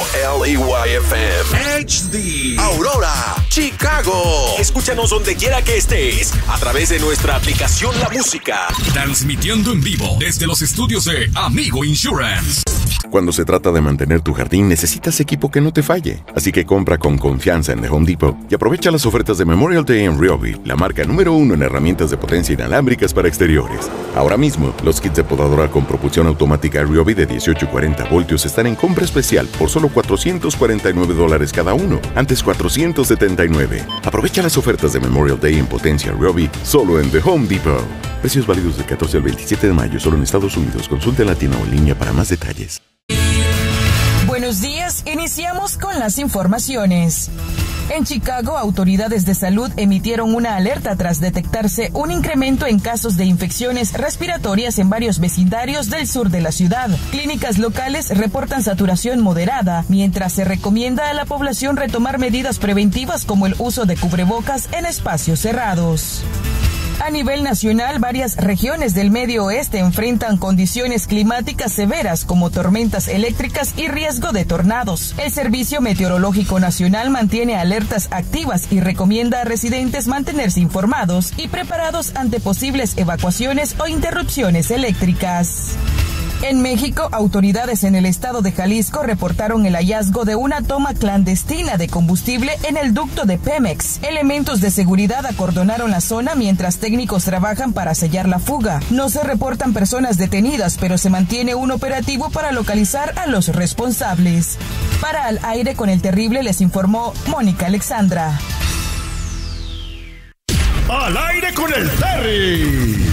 WLEY-FM HD Aurora, Chicago. Escúchanos donde quiera que estés a través de nuestra aplicación La Música. Transmitiendo en vivo desde los estudios de Amigo Insurance. Cuando se trata de mantener tu jardín, necesitas equipo que no te falle. Así que compra con confianza en The Home Depot y aprovecha las ofertas de Memorial Day en Ryobi, la marca número 1 en herramientas de potencia inalámbricas para exteriores. Ahora mismo, los kits de podadora con propulsión automática Ryobi de 18 y 40 voltios están en compra especial por solo $449 cada uno, antes $479. Aprovecha las ofertas de Memorial Day en potencia Ryobi solo en The Home Depot. Precios válidos del 14 al 27 de mayo solo en Estados Unidos. Consulte en la tienda o en línea para más detalles. Buenos días, iniciamos con las informaciones. En Chicago, autoridades de salud emitieron una alerta tras detectarse un incremento en casos de infecciones respiratorias en varios vecindarios del sur de la ciudad. Clínicas locales reportan saturación moderada, mientras se recomienda a la población retomar medidas preventivas como el uso de cubrebocas en espacios cerrados. A nivel nacional, varias regiones del medio oeste enfrentan condiciones climáticas severas como tormentas eléctricas y riesgo de tornados. El Servicio Meteorológico Nacional mantiene alertas activas y recomienda a residentes mantenerse informados y preparados ante posibles evacuaciones o interrupciones eléctricas. En México, autoridades en el estado de Jalisco reportaron el hallazgo de una toma clandestina de combustible en el ducto de Pemex. Elementos de seguridad acordonaron la zona mientras técnicos trabajan para sellar la fuga. No se reportan personas detenidas, pero se mantiene un operativo para localizar a los responsables. Para Al Aire con el Terrible les informó Mónica Alexandra. Al aire con el Terry.